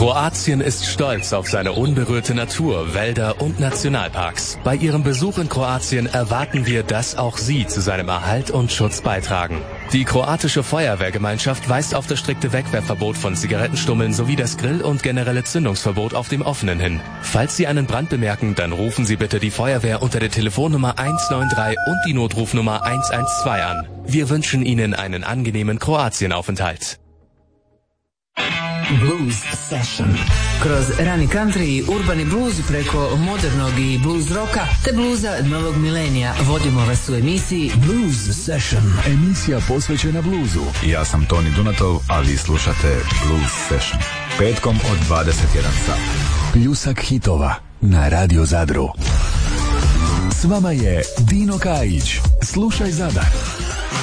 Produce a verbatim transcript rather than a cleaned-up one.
Kroatien ist stolz auf seine unberührte Natur, Wälder und Nationalparks. Bei Ihrem Besuch in Kroatien erwarten wir, dass auch Sie zu seinem Erhalt und Schutz beitragen. Die kroatische Feuerwehrgemeinschaft weist auf das strikte Wegwerfverbot von Zigarettenstummeln sowie das Grill- und generelle Zündungsverbot auf dem Offenen hin. Falls Sie einen Brand bemerken, dann rufen Sie bitte die Feuerwehr unter der Telefonnummer eins neun drei und die Notrufnummer eins eins zwei an. Wir wünschen Ihnen einen angenehmen Kroatienaufenthalt. Blues Session. Kroz rani country i urbani blues preko modernog i blues roka te bluza novog milenija vodimo vas u emisiji Blues Session. Emisija posvećena bluzu. Ja sam Toni Dunatov, a vi slušate Blues Session. Petkom od dvadeset jedan sat. Pljusak hitova na Radio Zadru. S vama je Dino Kajić. Slušaj Zadar.